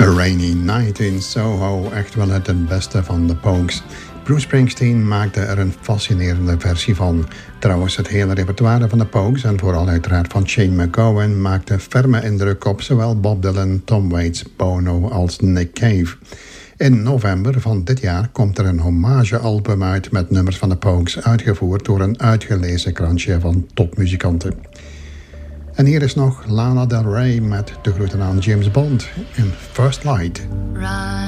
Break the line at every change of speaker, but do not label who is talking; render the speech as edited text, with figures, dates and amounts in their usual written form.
A Rainy Night in Soho, echt wel het beste van de Pogues. Bruce Springsteen maakte er een fascinerende versie van. Trouwens, het hele repertoire van de Pogues en vooral uiteraard van Shane MacGowan maakte ferme indruk op zowel Bob Dylan, Tom Waits, Bono als Nick Cave. In november van dit jaar komt er een hommagealbum uit met nummers van de Pogues, uitgevoerd door een uitgelezen krantje van topmuzikanten. En hier is nog Lana Del Rey met de groeten aan James Bond in First Light.